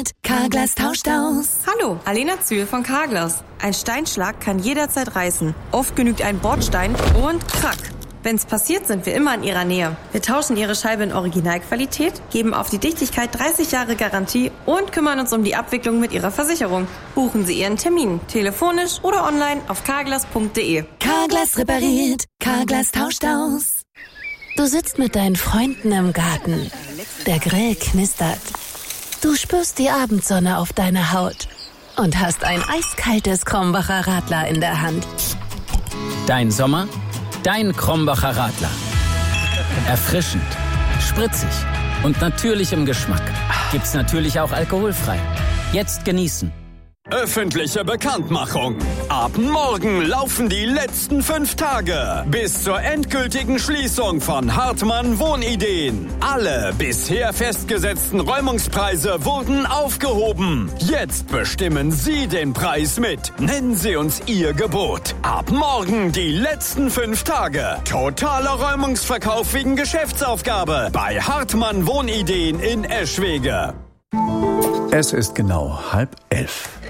Carglass tauscht aus. Hallo, Alena Zühl von Carglass. Ein Steinschlag kann jederzeit reißen. Oft genügt ein Bordstein und krack. Wenn's passiert, sind wir immer in Ihrer Nähe. Wir tauschen Ihre Scheibe in Originalqualität, geben auf die Dichtigkeit 30 Jahre Garantie und kümmern uns um die Abwicklung mit Ihrer Versicherung. Buchen Sie Ihren Termin, telefonisch oder online auf carglass.de. Carglass repariert. Carglass tauscht aus. Du sitzt mit deinen Freunden im Garten. Der Grill knistert. Du spürst die Abendsonne auf deiner Haut und hast ein eiskaltes Krombacher Radler in der Hand. Dein Sommer? Dein Krombacher Radler. Erfrischend, spritzig und natürlich im Geschmack. Gibt's natürlich auch alkoholfrei. Jetzt genießen. Öffentliche Bekanntmachung. Ab morgen laufen die letzten 5 Tage bis zur endgültigen Schließung von Hartmann Wohnideen. Alle bisher festgesetzten Räumungspreise wurden aufgehoben. Jetzt bestimmen Sie den Preis mit. Nennen Sie uns Ihr Gebot. Ab morgen die letzten 5 Tage. Totaler Räumungsverkauf wegen Geschäftsaufgabe bei Hartmann Wohnideen in Eschwege. Es ist genau 10:30.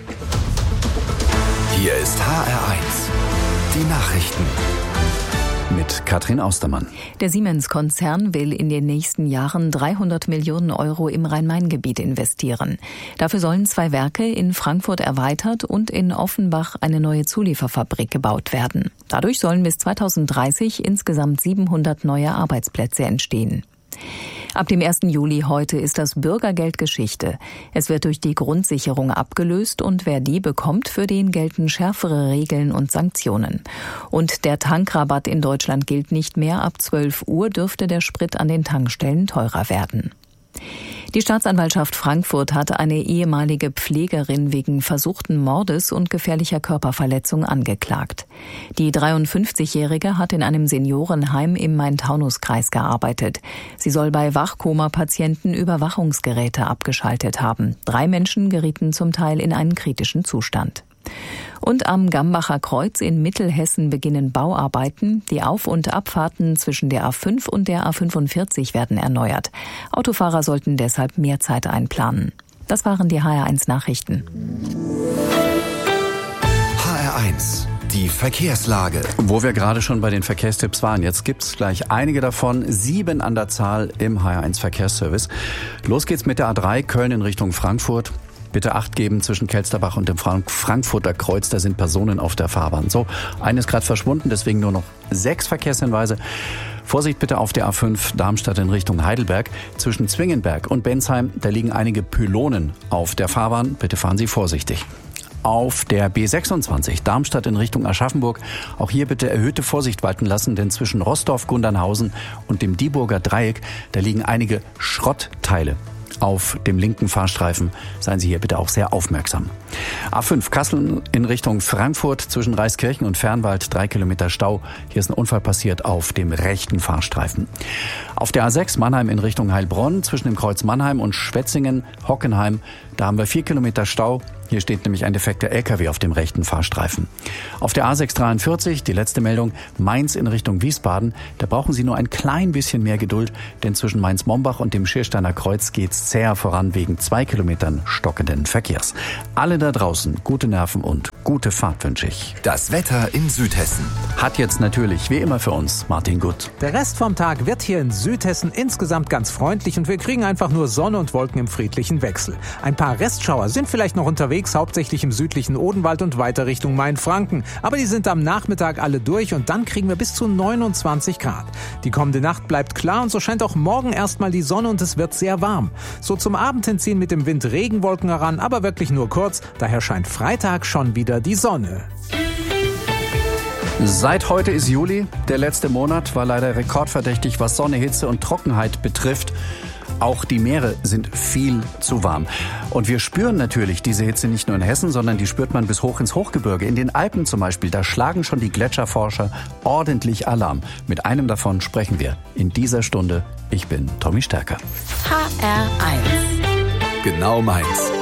Hier ist HR1, die Nachrichten. Mit Katrin Austermann. Der Siemens-Konzern will in den nächsten Jahren 300 Millionen Euro im Rhein-Main-Gebiet investieren. Dafür sollen 2 Werke in Frankfurt erweitert und in Offenbach eine neue Zulieferfabrik gebaut werden. Dadurch sollen bis 2030 insgesamt 700 neue Arbeitsplätze entstehen. Ab dem 1. Juli heute ist das Bürgergeld Geschichte. Es wird durch die Grundsicherung abgelöst und wer die bekommt, für den gelten schärfere Regeln und Sanktionen. Und der Tankrabatt in Deutschland gilt nicht mehr. Ab 12 Uhr dürfte der Sprit an den Tankstellen teurer werden. Die Staatsanwaltschaft Frankfurt hat eine ehemalige Pflegerin wegen versuchten Mordes und gefährlicher Körperverletzung angeklagt. Die 53-Jährige hat in einem Seniorenheim im Main-Taunus-Kreis gearbeitet. Sie soll bei Wachkoma-Patienten Überwachungsgeräte abgeschaltet haben. 3 Menschen gerieten zum Teil in einen kritischen Zustand. Und am Gambacher Kreuz in Mittelhessen beginnen Bauarbeiten. Die Auf- und Abfahrten zwischen der A5 und der A45 werden erneuert. Autofahrer sollten deshalb mehr Zeit einplanen. Das waren die HR1 Nachrichten. HR1, die Verkehrslage. Wo wir gerade schon bei den Verkehrstipps waren, jetzt gibt's gleich einige davon, 7 an der Zahl im HR1 Verkehrsservice. Los geht's mit der A3 Köln in Richtung Frankfurt. Bitte Acht geben zwischen Kelsterbach und dem Frankfurter Kreuz, da sind Personen auf der Fahrbahn. So, eine ist gerade verschwunden, deswegen nur noch 6 Verkehrshinweise. Vorsicht bitte auf der A5 Darmstadt in Richtung Heidelberg. Zwischen Zwingenberg und Bensheim, da liegen einige Pylonen auf der Fahrbahn. Bitte fahren Sie vorsichtig. Auf der B26 Darmstadt in Richtung Aschaffenburg, auch hier bitte erhöhte Vorsicht walten lassen, denn zwischen Rostorf-Gundernhausen und dem Dieburger Dreieck, da liegen einige Schrottteile auf dem linken Fahrstreifen. Seien Sie hier bitte auch sehr aufmerksam. A5 Kassel in Richtung Frankfurt zwischen Reiskirchen und Fernwald 3 Kilometer Stau. Hier ist ein Unfall passiert auf dem rechten Fahrstreifen. Auf der A6 Mannheim in Richtung Heilbronn zwischen dem Kreuz Mannheim und Schwetzingen-Hockenheim. Da haben wir 4 Kilometer Stau. Hier steht nämlich ein defekter LKW auf dem rechten Fahrstreifen. Auf der A643, die letzte Meldung, Mainz in Richtung Wiesbaden. Da brauchen Sie nur ein klein bisschen mehr Geduld, denn zwischen Mainz-Mombach und dem Schiersteiner Kreuz geht's zäher voran wegen 2 Kilometern stockenden Verkehrs. Alle da draußen, gute Nerven und gute Fahrt wünsche ich. Das Wetter in Südhessen. Hat jetzt natürlich, wie immer für uns, Martin Gutt. Der Rest vom Tag wird hier in Südhessen insgesamt ganz freundlich und wir kriegen einfach nur Sonne und Wolken im friedlichen Wechsel. Ein paar Restschauer sind vielleicht noch unterwegs, hauptsächlich im südlichen Odenwald und weiter Richtung Mainfranken. Aber die sind am Nachmittag alle durch und dann kriegen wir bis zu 29 Grad. Die kommende Nacht bleibt klar und so scheint auch morgen erstmal die Sonne und es wird sehr warm. So zum Abend hin ziehen mit dem Wind Regenwolken heran, aber wirklich nur kurz. Daher scheint Freitag schon wieder die Sonne. Seit heute ist Juli. Der letzte Monat war leider rekordverdächtig, was Sonne, Hitze und Trockenheit betrifft. Auch die Meere sind viel zu warm. Und wir spüren natürlich diese Hitze nicht nur in Hessen, sondern die spürt man bis hoch ins Hochgebirge. In den Alpen zum Beispiel, da schlagen schon die Gletscherforscher ordentlich Alarm. Mit einem davon sprechen wir in dieser Stunde. Ich bin Tommy Stärker. HR1. Genau meins.